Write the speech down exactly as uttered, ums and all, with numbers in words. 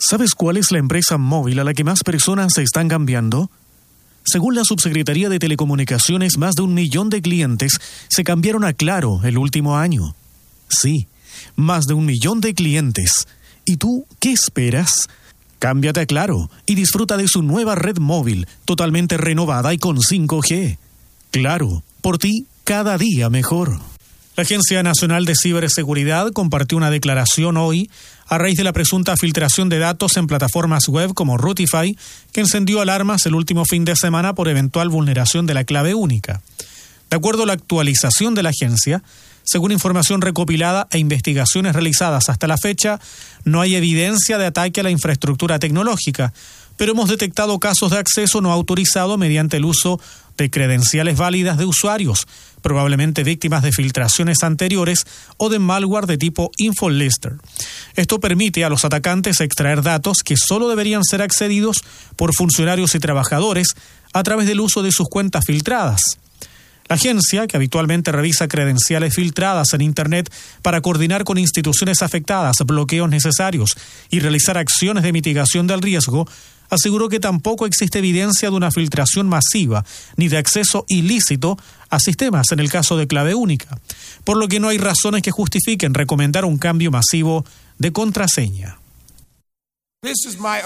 ¿Sabes cuál es la empresa móvil a la que más personas se están cambiando? Según la Subsecretaría de Telecomunicaciones, más de un millón de clientes se cambiaron a Claro el último año. Sí, más de un millón de clientes. ¿Y tú qué esperas? Cámbiate a Claro y disfruta de su nueva red móvil, totalmente renovada y con cinco G. Claro, por ti, cada día mejor. La Agencia Nacional de Ciberseguridad compartió una declaración hoy a raíz de la presunta filtración de datos en plataformas web como Rutify, que encendió alarmas el último fin de semana por eventual vulneración de la clave única. De acuerdo a la actualización de la agencia, según información recopilada e investigaciones realizadas hasta la fecha, no hay evidencia de ataque a la infraestructura tecnológica, pero hemos detectado casos de acceso no autorizado mediante el uso de credenciales válidas de usuarios, probablemente víctimas de filtraciones anteriores o de malware de tipo InfoLister. Esto permite a los atacantes extraer datos que solo deberían ser accedidos por funcionarios y trabajadores a través del uso de sus cuentas filtradas. La agencia, que habitualmente revisa credenciales filtradas en Internet para coordinar con instituciones afectadas bloqueos necesarios y realizar acciones de mitigación del riesgo, aseguró que tampoco existe evidencia de una filtración masiva ni de acceso ilícito a sistemas en el caso de clave única, por lo que no hay razones que justifiquen recomendar un cambio masivo de contraseña.